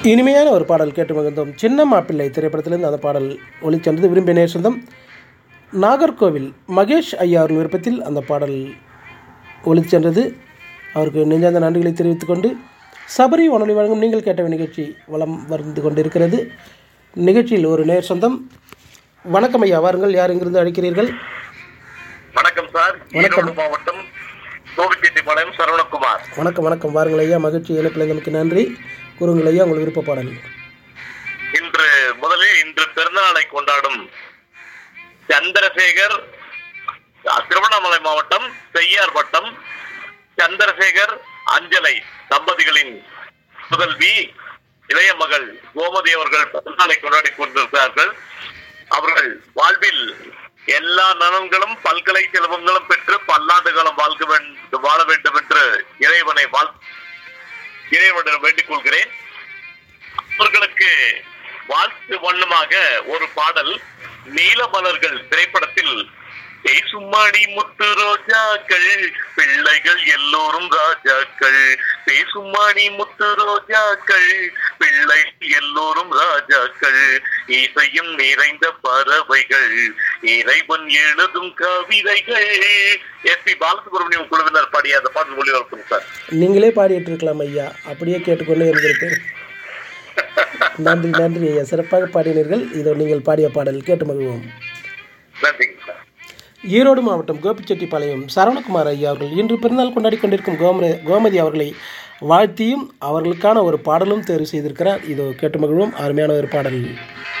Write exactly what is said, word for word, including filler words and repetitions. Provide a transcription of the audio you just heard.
இனிமையான ஒரு பாடல் கேட்டு மகிழ்ந்தோம். சின்ன மாப்பிள்ளை திரைப்படத்திலிருந்து அந்த பாடல் ஒளிச்சென்றது. விரும்பிய நேர் சொந்தம் நாகர்கோவில் மகேஷ் ஐயா அவர்கள் விருப்பத்தில் அந்த பாடல் ஒளிச்சென்றது. அவருக்கு நெஞ்சார்ந்த நன்றிகளை தெரிவித்துக் கொண்டு சபரி வானொலி வழங்கும் நீங்கள் கேட்ட நிகழ்ச்சி வலம் வந்து கொண்டிருக்கிறது. நிகழ்ச்சியில் ஒரு நேர் சொந்தம். வணக்கம் ஐயா, வாருங்கள். யார் எங்கிருந்து அழைக்கிறீர்கள்? வணக்கம் சார். வணக்கம். மாவட்டம் கோபிச்செட்டிப்பாளையம் சரவணகுமார். வணக்கம் வணக்கம் வாருங்கள் ஐயா. மகிழ்ச்சி இணைப்பில் நமக்கு நன்றி. கூறுங்கள் ஐயா உங்கள் விருப்ப பாடல். இன்று முதலில் இன்று பிறந்தநாளை கொண்டாடும் சந்திரசேகர், திருவண்ணாமலை மாவட்டம் செய்யார் வட்டம் சந்திரசேகர் அஞ்சலை தம்பதிகளின் முதல்வி இளைய மகள் கோமதி அவர்கள் பிறந்தநாளை கொண்டாடி கொண்டிருக்கிறார்கள். அவர்கள் வாழ்வில் எல்லா நலன்களும் பல்கலை செல்வங்களும் பெற்று பல்லாண்டு காலம் வாழ்க வேண்டும் வாழ வேண்டும் என்று இறைவனை வாழ் இறைவனிடம் வேண்டிக் கொள்கிறேன். அவர்களுக்கு வாழ்த்து வண்ணமாக ஒரு பாடல் நீலமலர்கள் திரைப்படத்தில் பேசுமாடி முத்து ரோஜாக்கள் பிள்ளைகள் எல்லோரும் ராஜாக்கள், பேசுமாடி முத்து ரோஜாக்கள் பிள்ளை எல்லோரும் ராஜாக்கள், இசையும் நிறைந்த பறவைகள் இறைவன் எழுதும் கவிதைகள். எஸ் பி பாலசுப்ரமணியம் குழுவினர் பாடிய அந்த பாடல் ஒளிபரப்பும் சார். நீங்களே பாடிட்டு இருக்கலாம் ஐயா, அப்படியே கேட்டுக்கொண்டே இருந்திருப்பேன். நன்றி நன்றி ஐயா, சிறப்பாக பாடினீர்கள். இதோ நீங்கள் பாடிய பாடல் கேட்டு மகிழ்வோம். நன்றிங்க சார். ஈரோடு மாவட்டம் கோபிச்செட்டிப்பாளையம் சரவணகுமார் ஐயா அவர்கள் இன்று பிறந்தநாள் கொண்டாடி கொண்டிருக்கும் கோமதி கோமதி அவர்களை வாழ்த்தியும் அவர்களுக்கான ஒரு பாடலும் தேர்வு செய்திருக்கிறார். இதோ கேட்டு மகிழ்வோம். அருமையான ஒரு பாடல்.